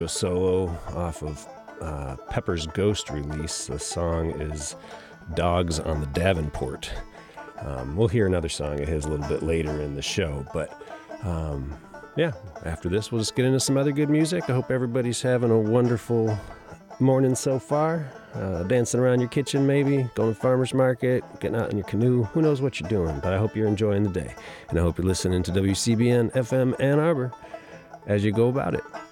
A solo off of Pepper's Ghost release. The song is Dogs on the Davenport. We'll hear another song of his a little bit later in the show, but yeah, after this we'll just get into some other good music. I hope everybody's having a wonderful morning so far. Dancing around your kitchen maybe, going to farmer's market, getting out in your canoe. Who knows what you're doing, but I hope you're enjoying the day. And I hope you're listening to WCBN FM Ann Arbor as you go about it.